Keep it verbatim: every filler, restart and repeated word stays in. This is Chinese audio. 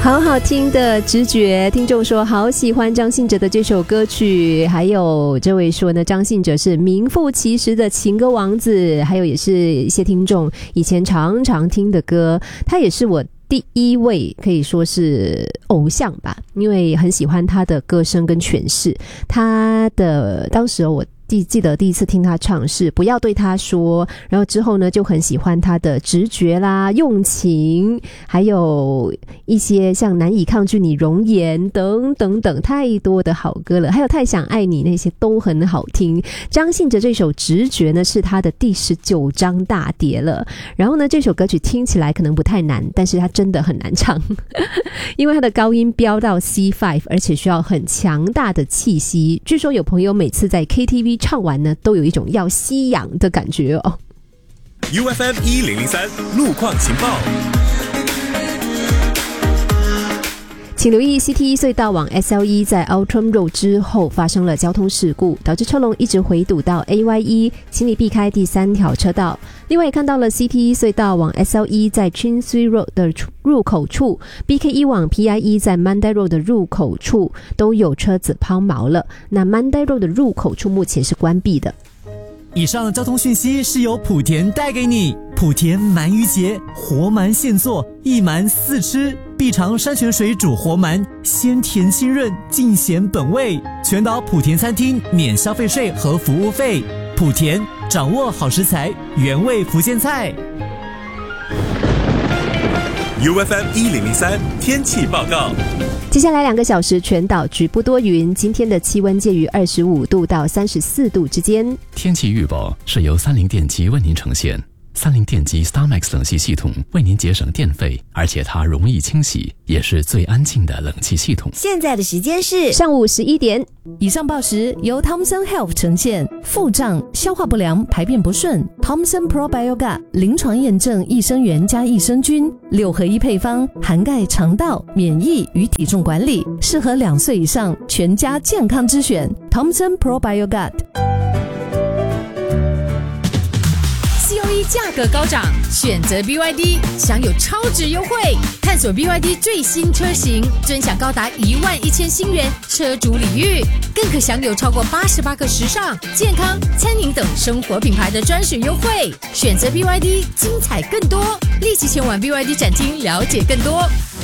好好听的直觉，听众说好喜欢张信哲的这首歌曲，还有这位说呢，张信哲是名副其实的情歌王子，还有也是一些听众以前常常听的歌，他也是我第一位可以说是偶像吧，因为很喜欢他的歌声跟诠释。他的当时我记记得第一次听他唱是不要对他说，然后之后呢就很喜欢他的直觉啦、用情，还有一些像难以抗拒你容颜等等等，太多的好歌了，还有太想爱你，那些都很好听。张信哲这首直觉呢是他的第十九张大碟了，然后呢这首歌曲听起来可能不太难，但是它真的很难唱因为它的高音飙到 C 五， 而且需要很强大的气息，据说有朋友每次在 K T V唱完呢都有一种要吸氧的感觉哦。 U F M 一零零三路况情报， 请留意 C T 一 隧道往 S L 一 在 Outram Road 之后发生了交通事故，导致车龙一直回堵到 A Y 一， 请你避开第三条车道。另外也看到了 C T 一 隧道往 S L 一 在 Chinsui Road 的入口处， B K 一 往 P I 一 在 Mandai Road 的入口处都有车子抛锚了，那 Mandai Road 的入口处目前是关闭的。 以上交通讯息是由莆田带给你。莆田鳗鱼节，活鳗现做，一鳗四吃，必尝山泉水煮活鳗，鲜甜清润，尽显本味。全岛莆田餐厅免消费税和服务费。莆田掌握好食材，原味福建菜。 U F M 一零零三天气报告。 接下来两个小时全岛局部多云，今天的气温介于二十五度到三十四度之间。 天气预报是由三菱电机为您呈现。三菱电机 StarMax 冷气系统为您节省电费，而且它容易清洗，也是最安静的冷气系统。 现在的时间是上午十一点。 以上报时由 Thomson Health 呈现。腹胀、消化不良、排便不顺， Thomson Probiotic 临床验证益生元加益生菌六合一配方，涵盖肠道、免疫与体重管理，适合两岁以上全家健康之选。 Thomson Probiotic。 C O E 价格高涨，选择 B Y D 享有超值优惠，探索 B Y D 最新车型，尊享高达一万一千新元车主礼遇，更可享有超过八十八个时尚、健康、餐饮等生活品牌的专属优惠。选择 B Y D， 精彩更多，立即前往 B Y D 展厅了解更多。